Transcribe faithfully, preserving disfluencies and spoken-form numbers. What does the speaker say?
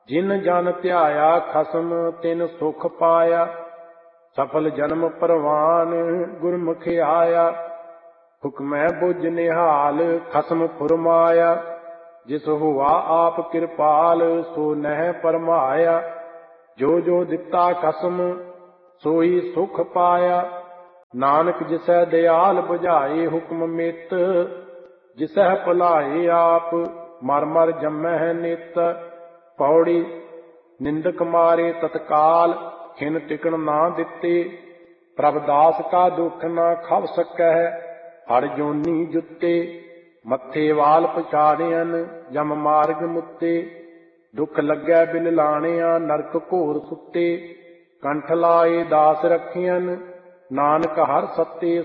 ਜਿਨ ਜਨ ਧਿਆਇਆ ਖਸਮ ਤਿਨ ਸੁਖ ਪਾਇਆ। ਸਫਲ ਜਨਮ ਪਰਵਾਨ ਗੁਰਮੁਖ ਆਇਆ। ਹੁਕਮੈ ਬੁਝ ਨਿਹਾਲ ਖਸਮ ਫੁਰਮਾਇਆ। ਜਿਸ ਹੁਆ ਆਪ ਕਿਰਪਾਲ ਸੋ ਨਹਿ ਪਰਮਾਇਆ। ਜੋ ਜੋ ਦਿੱਤਾ ਖਸਮ ਸੋਈ ਸੁਖ ਪਾਇਆ। ਨਾਨਕ ਜਿਸੈ ਦਿਆਲ ਬੁਝਾਏ ਹੁਕਮ ਮਿਤ। ਜਿਸੈ ਭੁਲਾਏ ਆਪ ਮਰ ਮਰ ਜੰਮਹਿ ਨਿਤ। ਪੌੜੀ ਨਿੰਦਕ ਮਾਰੇ ਤਤਕਾਲ ਖਿਨ ਟਿਕਣ ਨਾ ਦਿੱਤੇ। ਪ੍ਰਭ ਦਾਸ ਕਾ ਦੁੱਖ ਨਾ ਖਵ ਸਕੈ ਹਰਿ ਜੋਨੀ ਜੁੱਤੇ। ਮੱਥੇ ਵਾਲ ਪਛਾੜਿਆਨ ਜਮ ਮਾਰਗ ਮੁੱਤੇ। ਦੁੱਖ ਲੱਗੈ ਬਿਲ ਲਾਣਿਆ ਨਰਕ ਘੋਰ ਸੁੱਤੇ। ਕੰਠ ਲਾਏ ਦਾਸ ਰੱਖਿਆਨ ਨਾਨਕ ਹਰਿ ਸੱਤੇ